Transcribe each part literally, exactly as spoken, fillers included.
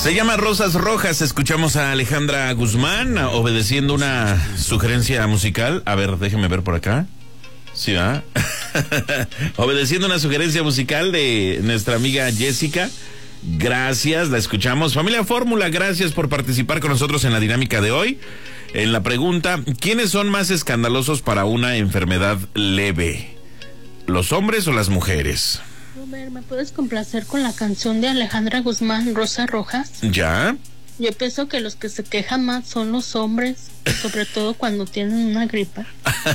Se llama Rosas Rojas. Escuchamos a Alejandra Guzmán obedeciendo una sugerencia musical. A ver, déjeme ver por acá. Sí, ¿ah? Obedeciendo una sugerencia musical de nuestra amiga Jessica. Gracias, la escuchamos. Familia Fórmula, gracias por participar con nosotros en la dinámica de hoy. En la pregunta, ¿quiénes son más escandalosos para una enfermedad leve? ¿Los hombres o las mujeres? Robert, ¿me puedes complacer con la canción de Alejandra Guzmán, Rosas Rojas? ¿Ya? Yo pienso que los que se quejan más son los hombres, sobre todo cuando tienen una gripa.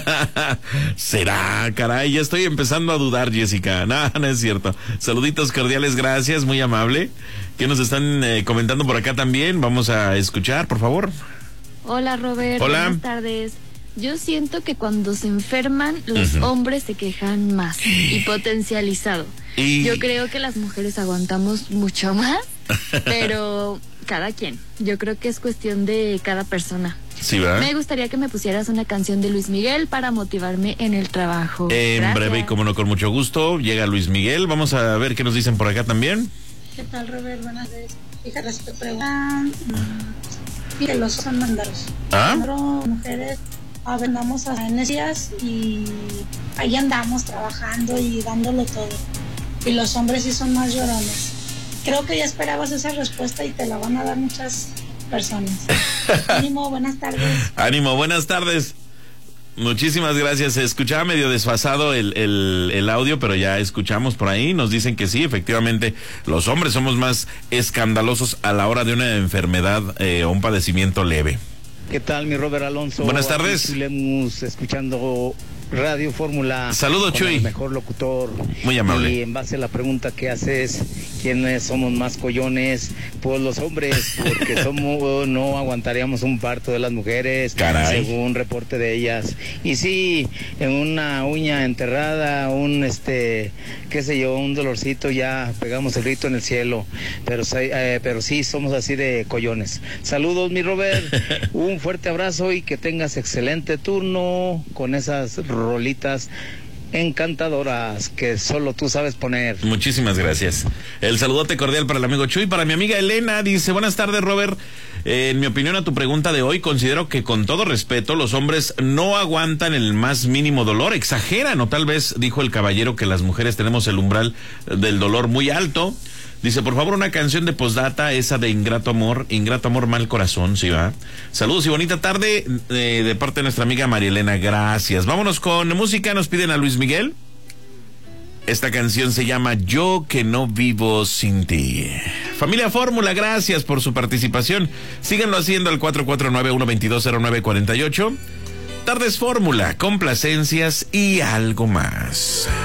¿Será? Caray, ya estoy empezando a dudar, Jessica. No, no es cierto. Saluditos cordiales, gracias, muy amable. ¿Qué nos están eh, comentando por acá también? Vamos a escuchar, por favor. Hola, Robert. Hola. Buenas tardes. Yo siento que cuando se enferman, los uh-huh. hombres se quejan más y potencializado. Y... Yo creo que las mujeres aguantamos mucho más, pero cada quien. Yo creo que es cuestión de cada persona. Sí, ¿verdad? Me gustaría que me pusieras una canción de Luis Miguel para motivarme en el trabajo. En Gracias. breve y como no, con mucho gusto, llega Luis Miguel. Vamos a ver qué nos dicen por acá también. ¿Qué tal, Robert? Buenas tardes. Fíjate, te preguntan... que los son mandaros. ¿Ah? Mujeres vendamos a energías y ahí andamos trabajando y dándolo todo. Y los hombres sí son más llorones. Creo que ya esperabas esa respuesta y te la van a dar muchas personas. Ánimo, buenas tardes. Ánimo, buenas tardes. Muchísimas gracias. Se escuchaba medio desfasado el, el, el audio, pero ya escuchamos por ahí. Nos dicen que sí, efectivamente, los hombres somos más escandalosos a la hora de una enfermedad eh, o un padecimiento leve. ¿Qué tal, mi Robert Alonso? Buenas tardes. Estamos escuchando Radio Fórmula. Saludos, Chuy. El mejor locutor. Muy amable. Y en base a la pregunta que haces, ¿quiénes somos más collones? Pues los hombres, porque somos no aguantaríamos un parto de las mujeres. Caray. Según reporte de ellas. Y sí, en una uña enterrada, un este, qué sé yo, un dolorcito, ya pegamos el grito en el cielo. Pero, eh, pero sí, somos así de collones. Saludos, mi Robert. Un fuerte abrazo y que tengas excelente turno con esas rolitas encantadoras que solo tú sabes poner. Muchísimas gracias. El saludote cordial para el amigo Chuy. Para mi amiga Elena, dice: buenas tardes, Robert. Eh, en mi opinión, a tu pregunta de hoy, considero que con todo respeto, los hombres no aguantan el más mínimo dolor, exageran, o tal vez dijo el caballero que las mujeres tenemos el umbral del dolor muy alto. Dice, por favor, una canción de postdata, esa de Ingrato Amor, Ingrato Amor, Mal Corazón, ¿sí va? Saludos y bonita tarde eh, de parte de nuestra amiga María Elena, gracias. Vámonos con música, nos piden a Luis Miguel. Esta canción se llama Yo que no vivo sin ti. Familia Fórmula, gracias por su participación. Síganlo haciendo al cuatro cuatro nueve, uno dos dos, cero nueve cuatro ocho. Tardes Fórmula, complacencias y algo más.